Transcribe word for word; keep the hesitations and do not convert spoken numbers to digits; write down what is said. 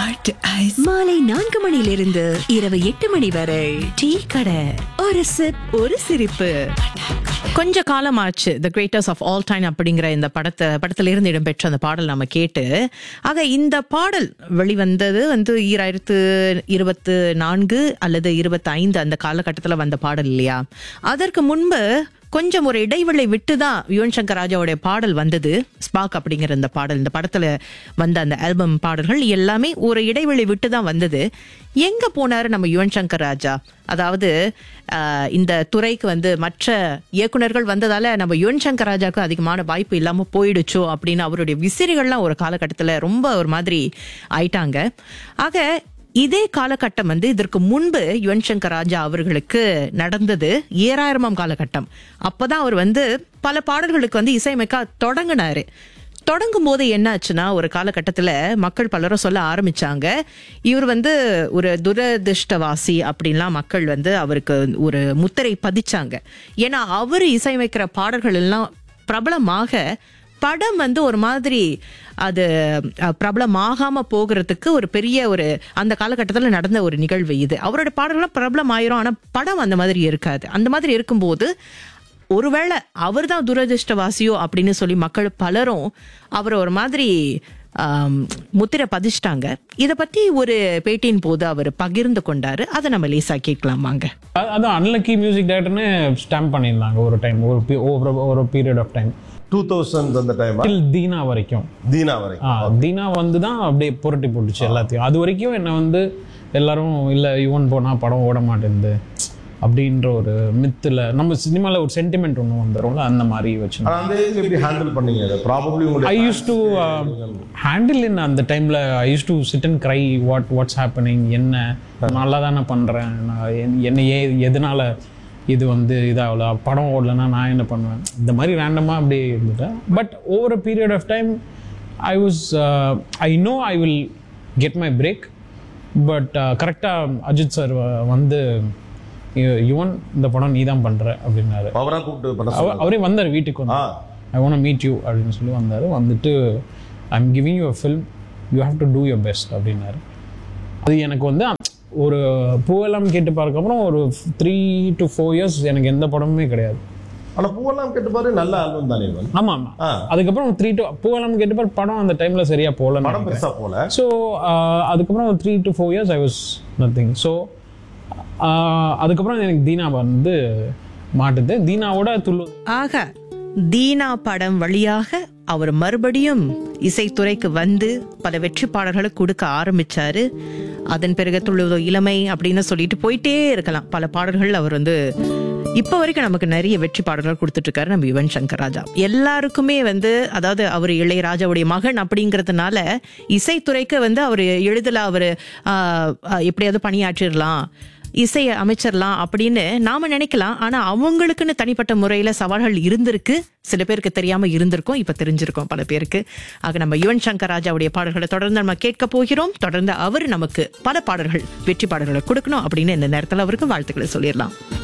மாலை நான்கு மணியிலிருந்து இரவு எட்டு மணி வரை டீ கடை. ஒரு சிப் ஒரு சிரிப்பு. கொஞ்ச காலமாச்சு த கிரேட்டர்ஸ் ஆஃப் ஆல் டைம் அப்படிங்கிற இந்த படத்தை படத்திலிருந்து இடம்பெற்ற அந்த பாடல் நம்ம கேட்டு. ஆக இந்த பாடல் வெளிவந்தது வந்து ஈராயிரத்து இருபத்து நான்கு அல்லது இருபத்தி ஐந்து அந்த காலகட்டத்தில் வந்த பாடல் இல்லையா? அதற்கு முன்பு கொஞ்சம் ஒரு இடைவெளி விட்டுதான் யுவன் சங்கர் ராஜாவுடைய பாடல் வந்தது. ஸ்பார்க் அப்படிங்கிற இந்த பாடல், இந்த படத்துல வந்த அந்த ஆல்பம் பாடல்கள் எல்லாமே ஒரு இடைவெளி விட்டுதான் வந்தது. எங்க போனாரு நம்ம யுவன் சங்கர் ராஜா? அதாவது இந்த துறைக்கு வந்து மற்ற இயக்குனர்கள் வந்ததால நம்ம யுவன் சங்கர் ராஜாவுக்கு அதிகமான வாய்ப்பு இல்லாம போயிடுச்சோ அப்படின்னு அவருடைய விசிறிகள்லாம் ஒரு காலகட்டத்துல ரொம்ப ஒரு மாதிரி ஆயிட்டாங்க. ஆக இதே காலகட்டம் வந்து இதற்கு முன்பு யுவன் சங்கர் ராஜா அவர்களுக்கு நடந்தது ஏழாயிரமாம் காலகட்டம். அப்பதான் அவர் வந்து பல பாடல்களுக்கு வந்து இசையமைக்க தொடங்கினாரு. தொடங்கும் போது என்ன ஆச்சுன்னா, ஒரு காலகட்டத்துல மக்கள் பலரும் சொல்ல ஆரம்பிச்சாங்க, இவர் வந்து ஒரு துரதிருஷ்டவாசி அப்படின்லாம் மக்கள் வந்து அவருக்கு ஒரு முத்திரை பதிச்சாங்க. ஏன்னா அவரு இசையமைக்கிற பாடல்கள் எல்லாம் பிரபலமாக படம் வந்து ஒரு மாதிரி அது பிரபலமாகாம போகிறதுக்கு ஒரு பெரிய ஒரு அந்த காலகட்டத்தில் நடந்த ஒரு நிகழ்வு இது. அவரோட பாடல்கள்லாம் பிரபலம் ஆயிரும், ஆனா படம் அந்த மாதிரி இருக்காது. அந்த மாதிரி இருக்கும்போது ஒருவேளை அவர் தான் துரதிருஷ்டவாசியோ அப்படின்னு சொல்லி மக்கள் பலரும் அவர் ஒரு மாதிரி முத்திரை பதிச்சிட்டாங்க. இதை பத்தி ஒரு பேட்டியின் போது அவர் பகிர்ந்து கொண்டாரு. அதை நம்ம லேசா கேட்கலாமாங்க. அதான் அன்லக்கி மியூசிக் டைரக்டர்னு ஸ்டாம்ப் பண்ணியிருந்தாங்க ஒரு டைம், ஒரு ஒரு period of time. Two thousand அந்த டைம் தீனா வரைக்கும் தீனா வரைக்கும் தீனா வந்து தான் அப்படியே புரட்டி போட்டுச்சு எல்லாத்தையும். அது வரைக்கும் என்ன வந்து எல்லாரும் இல்லை யுவன் போனால் படம் ஓட மாட்டேங்குது அப்படின்ற ஒரு மித்தில் நம்ம சினிமாவில் ஒரு சென்டிமெண்ட் ஒன்று வந்துடும்ல, அந்த மாதிரி வச்சு ஹேண்டில் பண்ணீங்க. Probably I use to handle இன் அந்த டைமில் ஐ use to sit and cry what what's happening, என்ன நல்லா தானே பண்ணுறேன், என்ன ஏ எதனால் இது வந்து இதாகல, படம் ஓடலைன்னா நான் என்ன பண்ணுவேன், இந்த மாதிரி ரேண்டமாக அப்படியே இருந்துட்டேன். But over a period of time I was I know I will get my break. But கரெக்டாக அஜித் சார் வந்து யுவன் இந்த படம் நீ தான் பண்ணுற அப்படின்னாரு. அவரே வந்தார் வீட்டுக்கு வந்து, ஐ வாண்ட் மீட் யூ அப்படின்னு சொல்லி வந்தார். வந்துட்டு I am giving you a film, you have to two your best அப்படின்னாரு. அது எனக்கு வந்து ஒரு பூவெல்லாம் கேட்டு பார்க்கப்புறம் ஒரு த்ரீ டு ஃபோர் இயர்ஸ் எனக்கு எந்த படமுமே கிடையாது. ஆனால் பூவெல்லாம் கேட்டு பாரு நல்ல ஆல்பம் தானே. ஆமாம் ஆமாம். அதுக்கப்புறம் த்ரீ டு பூவெல்லாம் கேட்டு பாரு படம் அந்த டைமில் சரியாக போகல, படம் பெருசாக போகல. ஸோ அதுக்கப்புறம் three to four years I was nothing. So அதுக்கப்புறம் எனக்கு தீனா வந்து மாட்டுது. தீனாவோட துள்ளு. ஆக தீனா படம் வழியாக அவர் மறுபடியும் இசைத்துறைக்கு வந்து பல வெற்றி பாடல்களை கொடுக்க ஆரம்பிச்சாரு. அதன் பிறகு துள்ளுவதோ இளமை அப்படின்னு சொல்லிட்டு போயிட்டே இருக்கலாம். பல பாடல்கள் அவர் வந்து இப்ப வரைக்கும் நமக்கு நிறைய வெற்றி பாடல்கள் கொடுத்துட்டு இருக்காரு நம்ம யுவன் சங்கர் ராஜா. எல்லாருக்குமே வந்து அதாவது அவர் இளையராஜாவுடைய மகன் அப்படிங்கிறதுனால இசைத்துறைக்கு வந்து அவர் எளிதில் அவர் எப்படியாவது பணியாற்றிடலாம், இசையை அமைச்சிடலாம் அப்படின்னு நாம நினைக்கலாம். ஆனா அவங்களுக்குன்னு தனிப்பட்ட முறையில சவால்கள் இருந்திருக்கு. சில பேருக்கு தெரியாம இருந்திருக்கும், இப்ப தெரிஞ்சிருக்கோம் பல பேருக்கு. ஆக நம்ம யுவன் சங்கர் ராஜாவுடைய பாடல்களை தொடர்ந்து நம்ம கேட்க போகிறோம். தொடர்ந்து அவர் நமக்கு பல பாடல்கள் வெற்றி பாடல்களை கொடுக்கணும் அப்படின்னு இந்த நேரத்தில் அவருக்கு வாழ்த்துக்களை சொல்லிடலாம்.